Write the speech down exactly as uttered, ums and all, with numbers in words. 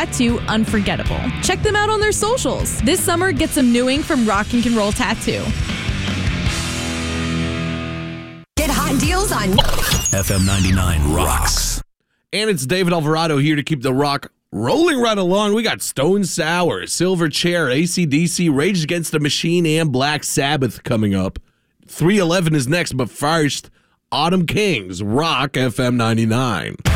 tattoo unforgettable. Check them out on their socials. This summer, get some new ink from Rock and Roll Tattoo. Get hot deals on F M ninety-nine rocks. And it's David Alvarado here to keep the rock rolling right along. We got Stone Sour, Silverchair, A C D C, Rage Against the Machine, and Black Sabbath coming up. three eleven is next, but first, Autumn Kings, Rock F M ninety-nine.